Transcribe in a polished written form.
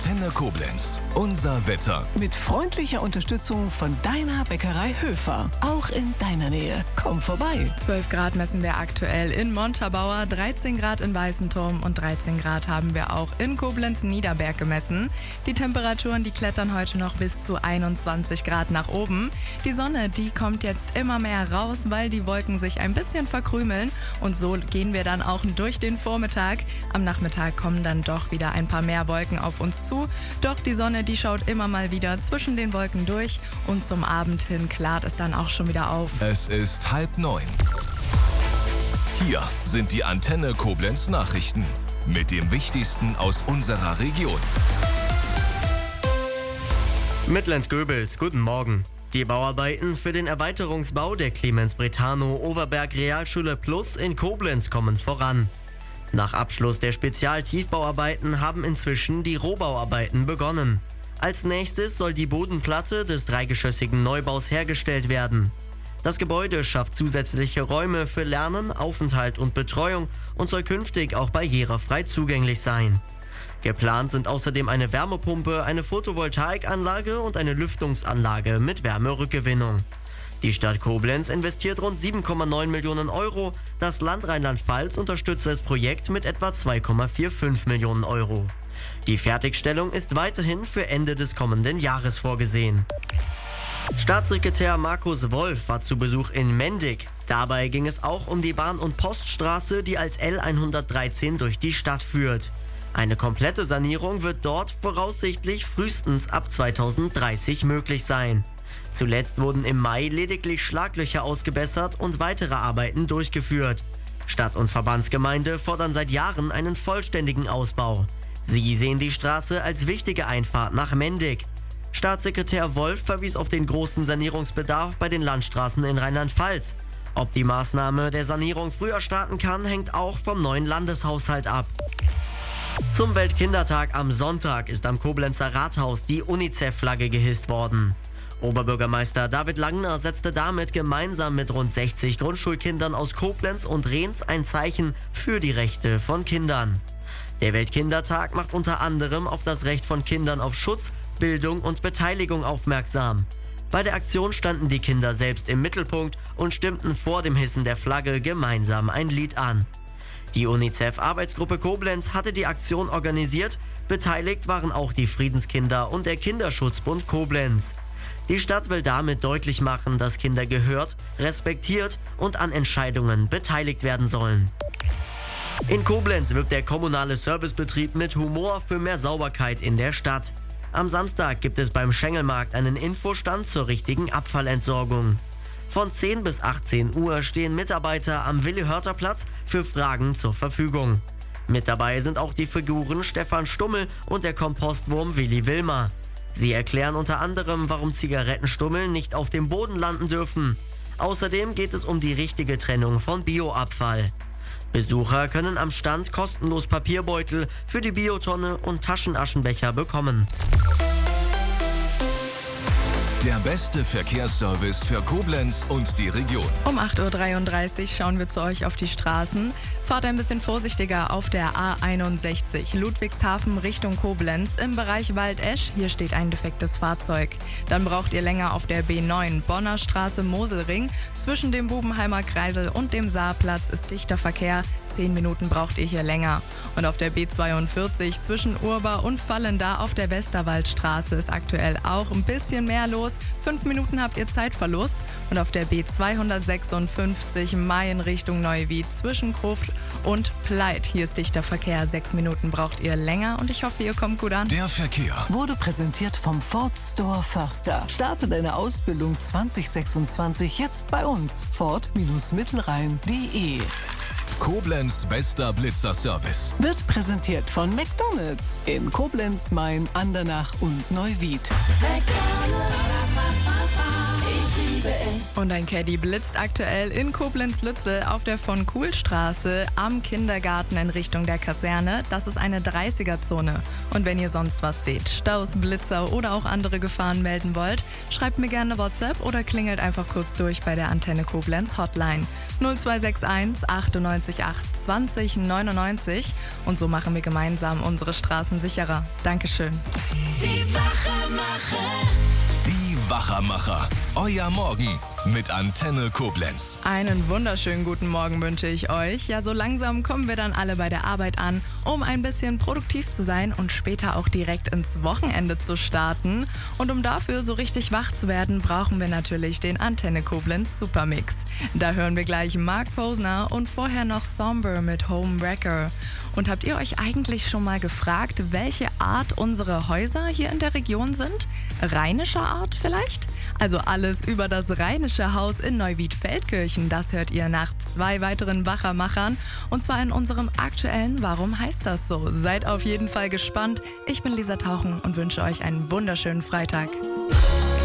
Antenne Koblenz. Unser Wetter. Mit freundlicher Unterstützung von deiner Bäckerei Höfer. Auch in deiner Nähe. Komm vorbei. 12 Grad messen wir aktuell in Montabaur, 13 Grad in Weißenturm und 13 Grad haben wir auch in Koblenz-Niederberg gemessen. Die Temperaturen, die klettern heute noch bis zu 21 Grad nach oben. Die Sonne, die kommt jetzt immer mehr raus, weil die Wolken sich ein bisschen verkrümeln. Und so gehen wir dann auch durch den Vormittag. Am Nachmittag kommen dann doch wieder ein paar mehr Wolken auf uns zu. Doch die Sonne, die schaut immer mal wieder zwischen den Wolken durch und zum Abend hin klart es dann auch schon wieder auf. Es ist 8:30. Hier sind die Antenne Koblenz Nachrichten mit dem Wichtigsten aus unserer Region. Mittelland-Göbels, guten Morgen. Die Bauarbeiten für den Erweiterungsbau der Clemens-Brethano-Overberg-Realschule Plus in Koblenz kommen voran. Nach Abschluss der Spezial-Tiefbauarbeiten haben inzwischen die Rohbauarbeiten begonnen. Als nächstes soll die Bodenplatte des dreigeschossigen Neubaus hergestellt werden. Das Gebäude schafft zusätzliche Räume für Lernen, Aufenthalt und Betreuung und soll künftig auch barrierefrei zugänglich sein. Geplant sind außerdem eine Wärmepumpe, eine Photovoltaikanlage und eine Lüftungsanlage mit Wärmerückgewinnung. Die Stadt Koblenz investiert rund 7,9 Millionen Euro. Das Land Rheinland-Pfalz unterstützt das Projekt mit etwa 2,45 Millionen Euro. Die Fertigstellung ist weiterhin für Ende des kommenden Jahres vorgesehen. Staatssekretär Markus Wolf war zu Besuch in Mendig. Dabei ging es auch um die Bahn- und Poststraße, die als L113 durch die Stadt führt. Eine komplette Sanierung wird dort voraussichtlich frühestens ab 2030 möglich sein. Zuletzt wurden im Mai lediglich Schlaglöcher ausgebessert und weitere Arbeiten durchgeführt. Stadt- und Verbandsgemeinde fordern seit Jahren einen vollständigen Ausbau. Sie sehen die Straße als wichtige Einfahrt nach Mendig. Staatssekretär Wolf verwies auf den großen Sanierungsbedarf bei den Landstraßen in Rheinland-Pfalz. Ob die Maßnahme der Sanierung früher starten kann, hängt auch vom neuen Landeshaushalt ab. Zum Weltkindertag am Sonntag ist am Koblenzer Rathaus die UNICEF-Flagge gehisst worden. Oberbürgermeister David Langner setzte damit gemeinsam mit rund 60 Grundschulkindern aus Koblenz und Rehns ein Zeichen für die Rechte von Kindern. Der Weltkindertag macht unter anderem auf das Recht von Kindern auf Schutz, Bildung und Beteiligung aufmerksam. Bei der Aktion standen die Kinder selbst im Mittelpunkt und stimmten vor dem Hissen der Flagge gemeinsam ein Lied an. Die UNICEF-Arbeitsgruppe Koblenz hatte die Aktion organisiert. Beteiligt waren auch die Friedenskinder und der Kinderschutzbund Koblenz. Die Stadt will damit deutlich machen, dass Kinder gehört, respektiert und an Entscheidungen beteiligt werden sollen. In Koblenz wirbt der kommunale Servicebetrieb mit Humor für mehr Sauberkeit in der Stadt. Am Samstag gibt es beim Schengelmarkt einen Infostand zur richtigen Abfallentsorgung. Von 10 bis 18 Uhr stehen Mitarbeiter am Willi-Hörter-Platz für Fragen zur Verfügung. Mit dabei sind auch die Figuren Stefan Stummel und der Kompostwurm Willi Wilmer. Sie erklären unter anderem, warum Zigarettenstummeln nicht auf dem Boden landen dürfen. Außerdem geht es um die richtige Trennung von Bioabfall. Besucher können am Stand kostenlos Papierbeutel für die Biotonne und Taschenaschenbecher bekommen. Der beste Verkehrsservice für Koblenz und die Region. Um 8:33 Uhr schauen wir zu euch auf die Straßen. Fahrt ein bisschen vorsichtiger auf der A61 Ludwigshafen Richtung Koblenz im Bereich Waldesch. Hier steht ein defektes Fahrzeug. Dann braucht ihr länger auf der B9 Bonner Straße Moselring. Zwischen dem Bubenheimer Kreisel und dem Saarplatz ist dichter Verkehr. 10 Minuten braucht ihr hier länger. Und auf der B42 zwischen Urba und Vallenda auf der Westerwaldstraße ist aktuell auch ein bisschen mehr los. 5 Minuten habt ihr Zeitverlust. Und auf der B256 Mayen Richtung Neuwied zwischen Gruft und Pleit. Hier ist dichter Verkehr. 6 Minuten braucht ihr länger und ich hoffe, ihr kommt gut an. Der Verkehr Wurde präsentiert vom Ford Store Förster. Starte deine Ausbildung 2026 jetzt bei uns. Ford-Mittelrhein.de. Koblenz bester Blitzerservice. Wird präsentiert von McDonald's in Koblenz, Main, Andernach und Neuwied. McDonald's, ich liebe liebe es. Und ein Caddy blitzt aktuell in Koblenz-Lützel auf der von Kuhl-Straße am Kindergarten in Richtung der Kaserne. Das ist eine 30er-Zone. Und wenn ihr sonst was seht, Staus, Blitzer oder auch andere Gefahren melden wollt, schreibt mir gerne WhatsApp oder klingelt einfach kurz durch bei der Antenne Koblenz Hotline 0261 98 8 20 99. Und so machen wir gemeinsam unsere Straßen sicherer. Dankeschön. Die Wachermacher. Die Wachermacher. Euer Morgen mit Antenne Koblenz. Einen wunderschönen guten Morgen wünsche ich euch. Ja, so langsam kommen wir dann alle bei der Arbeit an, um ein bisschen produktiv zu sein und später auch direkt ins Wochenende zu starten. Und um dafür so richtig wach zu werden, brauchen wir natürlich den Antenne Koblenz Supermix. Da hören wir gleich Mark Posner und vorher noch Somber mit Homewrecker. Und habt ihr euch eigentlich schon mal gefragt, welche Art unsere Häuser hier in der Region sind? Rheinischer Art vielleicht? Also alles über das Rheinische Haus in Neuwied-Feldkirchen, das hört ihr nach 2 weiteren Wachermachern. Und zwar in unserem aktuellen Warum heißt das so? Seid auf jeden Fall gespannt. Ich bin Lisa Tauchen und wünsche euch einen wunderschönen Freitag.